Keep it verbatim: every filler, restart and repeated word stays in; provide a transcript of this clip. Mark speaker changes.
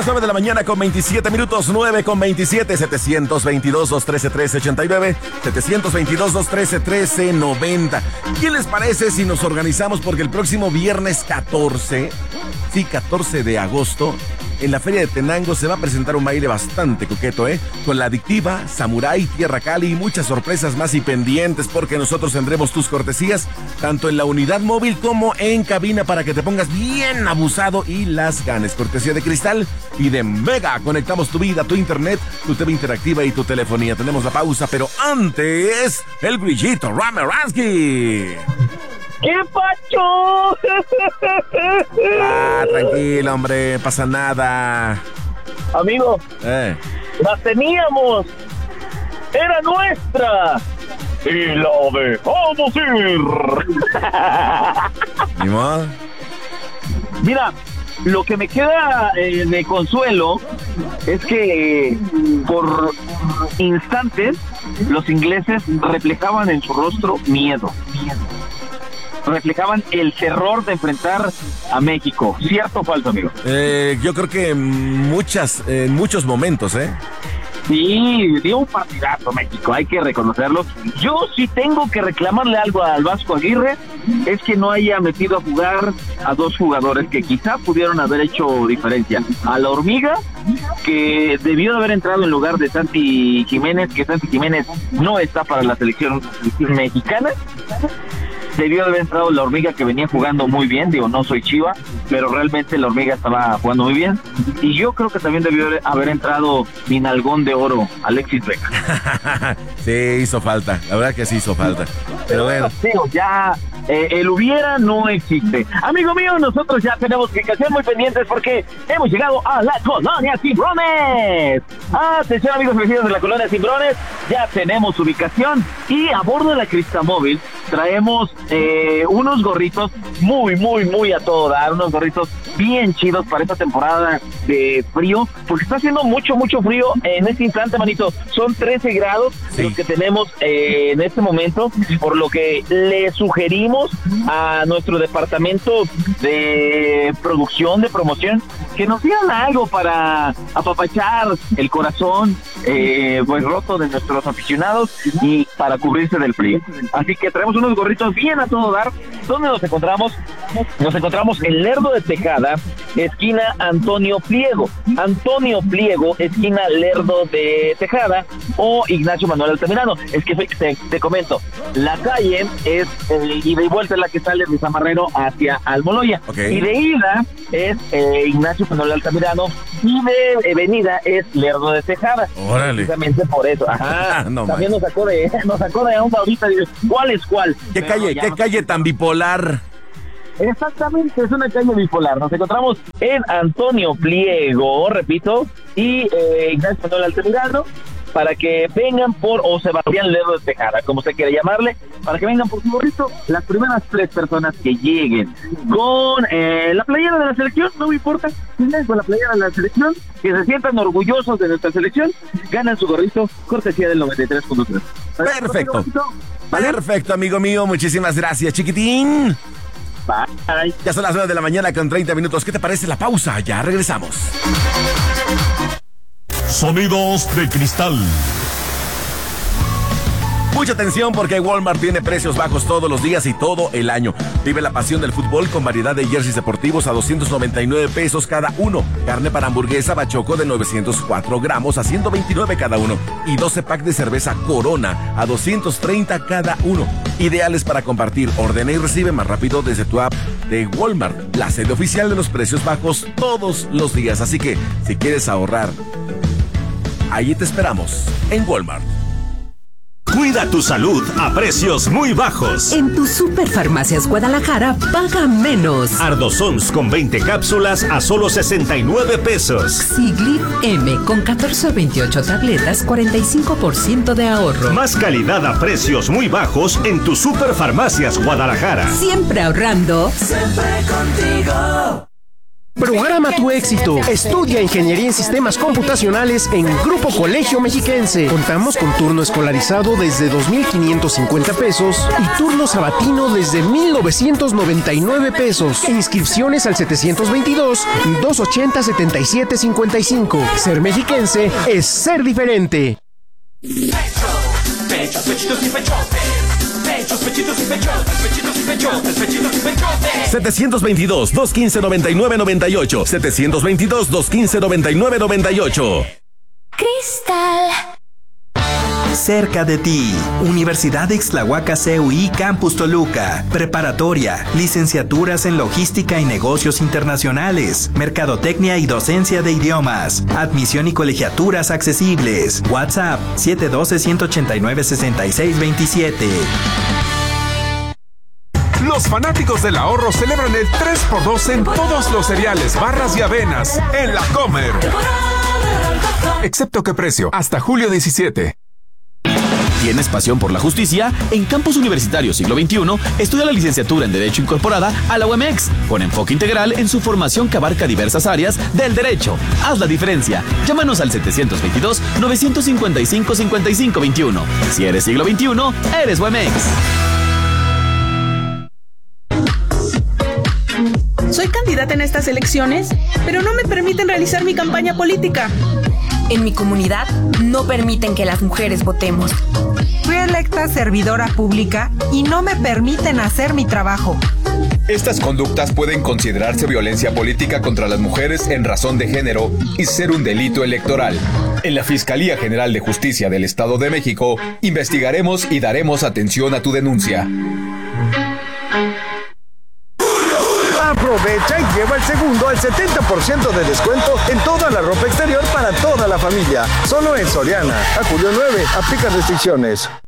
Speaker 1: las nueve de la mañana con veintisiete minutos, nueve con veintisiete, setecientos veintidós, doscientos trece, trece ochenta y nueve, setecientos veintidós, doscientos trece, trece noventa. ¿Qué les parece si nos organizamos? Porque el próximo viernes catorce, sí, catorce de agosto, en la Feria de Tenango se va a presentar un baile bastante coqueto, ¿eh? Con La Adictiva, Samurai, Tierra Cali y muchas sorpresas más y pendientes, porque nosotros tendremos tus cortesías tanto en la unidad móvil como en cabina para que te pongas bien abusado y las ganes. Cortesía de Cristal y de Mega. Conectamos tu vida, tu internet, tu T V interactiva y tu telefonía. Tenemos la pausa, pero antes, el brillito Rameransky.
Speaker 2: ¡Qué pacho!
Speaker 1: Ah, tranquilo, hombre, pasa nada.
Speaker 2: Amigo,
Speaker 1: Eh.
Speaker 2: la teníamos. Era nuestra. Y la dejamos ir.
Speaker 1: ¿Ni modo?
Speaker 2: Mira, lo que me queda eh, de consuelo es que eh, por instantes los ingleses reflejaban en su rostro miedo. Reflejaban el terror de enfrentar a México. ¿Cierto o falso, amigo?
Speaker 1: Eh, yo creo que en muchas, en muchos momentos, ¿eh?
Speaker 2: Sí, dio un partidazo México, hay que reconocerlo. Yo sí tengo que reclamarle algo al Vasco Aguirre, es que no haya metido a jugar a dos jugadores que quizá pudieron haber hecho diferencia. A la Hormiga, que debió de haber entrado en lugar de Santi Jiménez, que Santi Jiménez no está para la selección mexicana. Debió de haber entrado la Hormiga, que venía jugando muy bien. Digo, no soy Chiva, pero realmente la Hormiga estaba jugando muy bien. Y yo creo que también debió haber entrado mi nalgón de oro, Alexis Vega.
Speaker 1: Sí, hizo falta. La verdad que sí hizo falta. Pero bueno.
Speaker 2: Digo, ya eh, el hubiera no existe. Amigo mío, nosotros ya tenemos que ser muy pendientes porque hemos llegado a la Colonia Cimbrones. Atención, amigos vecinos de la Colonia Cimbrones, ya tenemos ubicación y a bordo de la Cristamóvil traemos eh, unos gorritos muy, muy, muy a todo dar, unos gorritos bien chidos para esta temporada de frío, porque está haciendo mucho, mucho frío en este instante, manito. Son trece grados
Speaker 1: sí.
Speaker 2: los que tenemos eh, en este momento, por lo que le sugerimos a nuestro departamento de producción, de promoción, que nos digan algo para apapachar el corazón eh, pues roto de nuestros aficionados y para cubrirse del frío. Así que traemos unos gorritos bien a todo dar. ¿Dónde nos encontramos? Nos encontramos en Lerdo de Tejada, esquina Antonio Pliego. Antonio Pliego, esquina Lerdo de Tejada, o Ignacio Manuel Altamirano. Es que te, te comento, la calle es eh, ida y vuelta, es la que sale de Zamarrero hacia Almoloya. Okay. Y de ida es eh, Ignacio Manuel Altamirano y de eh, venida es Lerdo de Tejada.
Speaker 1: Órale.
Speaker 2: Precisamente por eso. Ajá. no También nos sacó de nos sacó de onda ahorita. ¿Cuál es cuál?
Speaker 1: ¿Qué Pero calle? ¿Qué no calle tan bipolar?
Speaker 2: Exactamente, es una calle bipolar. Nos encontramos en Antonio Pliego, repito, y eh, Ignacio Manuel Altamirano, para que vengan por, o Sebastián Lerdo de Tejada, como se quiere llamarle, para que vengan por su gorrito. Las primeras tres personas que lleguen con eh, la playera de la selección, no me importa, con la playera de la selección, que se sientan orgullosos de nuestra selección, ganan su gorrito, cortesía del noventa y tres punto tres.
Speaker 1: Perfecto. ¿Vale? Perfecto, amigo mío, muchísimas gracias, chiquitín.
Speaker 2: Bye.
Speaker 1: Ya son las nueve de la mañana con treinta minutos. ¿Qué te parece la pausa? Ya regresamos.
Speaker 3: Sonidos de cristal.
Speaker 1: Mucha atención porque Walmart tiene precios bajos todos los días y todo el año. Vive la pasión del fútbol con variedad de jerseys deportivos a doscientos noventa y nueve pesos cada uno. Carne para hamburguesa Bachoco de novecientos cuatro gramos a ciento veintinueve cada uno. Y doce pack de cerveza Corona a doscientos treinta cada uno. Ideales para compartir. Ordena y recibe más rápido desde tu app de Walmart, la sede oficial de los precios bajos todos los días. Así que, si quieres ahorrar, allí te esperamos en Walmart.
Speaker 4: Cuida tu salud a precios muy bajos.
Speaker 5: En tu Superfarmacias Guadalajara, paga menos.
Speaker 4: Ardosons con veinte cápsulas a solo sesenta y nueve pesos.
Speaker 5: Siglit M con catorce a veintiocho tabletas, cuarenta y cinco por ciento de ahorro.
Speaker 4: Más calidad a precios muy bajos en tu Superfarmacias Guadalajara.
Speaker 5: Siempre ahorrando.
Speaker 6: Siempre contigo. Programa tu éxito. Estudia Ingeniería en Sistemas Computacionales en Grupo Colegio Mexiquense. Contamos con turno escolarizado desde dos mil quinientos cincuenta pesos y turno sabatino desde mil novecientos noventa y nueve pesos. Inscripciones al setecientos veintidós, doscientos ochenta, setenta y siete cincuenta y cinco. Ser mexiquense es ser diferente.
Speaker 7: Pechos, pechitos y pechotes. Pechos, pechitos y pechotes. Pechitos y pechotes. Pechitos y pechotes.
Speaker 1: setecientos veintidós, doscientos quince, noventa y nueve noventa y ocho. setecientos veintidós, doscientos quince, noventa y nueve noventa y ocho.
Speaker 8: Cristal.
Speaker 9: Cerca de ti, Universidad de Ixtlahuaca C U I Campus Toluca, preparatoria, licenciaturas en logística y negocios internacionales, mercadotecnia y docencia de idiomas, admisión y colegiaturas accesibles. WhatsApp siete uno dos, uno ocho nueve, seis seis dos siete.
Speaker 10: Los fanáticos del ahorro celebran el tres por dos en todos los cereales, barras y avenas en La Comer. Excepto qué precio, hasta julio diecisiete.
Speaker 11: ¿Tienes pasión por la justicia? En Campus Universitario Siglo veintiuno estudia la licenciatura en Derecho incorporada a la U M X, con enfoque integral en su formación que abarca diversas áreas del derecho. Haz la diferencia. Llámanos al setecientos veintidós, novecientos cincuenta y cinco, cincuenta y cinco veintiuno. Si eres Siglo veintiuno, eres U M X.
Speaker 12: Soy candidata en estas elecciones, pero no me permiten realizar mi campaña política.
Speaker 8: En mi comunidad no permiten que las mujeres votemos.
Speaker 13: Fui electa servidora pública y no me permiten hacer mi trabajo.
Speaker 14: Estas conductas pueden considerarse violencia política contra las mujeres en razón de género y ser un delito electoral. En la Fiscalía General de Justicia del Estado de México, investigaremos y daremos atención a tu denuncia.
Speaker 15: Aprovecha y lleva el segundo al setenta por ciento de descuento en toda la ropa exterior para toda la familia. Solo en Soriana. A julio nueve, aplica restricciones.